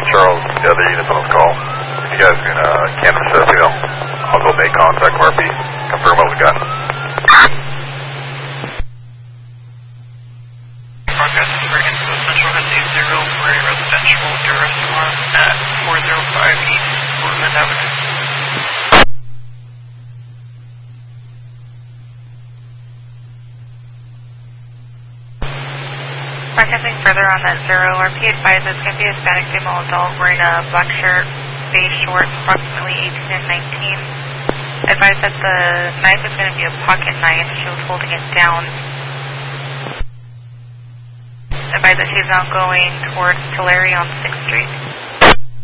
Charles, the other units on this call. If you guys can assist, I'll go make contact with RP, confirm what we got. Broadcast Oregon to Central SA 0 for a residential duress alarm at 405 East Portland Avenue. Broadcasting further on that 0, RP advised it's going to be a Hispanic female adult wearing a black shirt, beige shorts, approximately 18 and 19. Advised that the knife is going to be a pocket knife. She was holding it down. Advised that she's now going towards Tulare on 6th Street.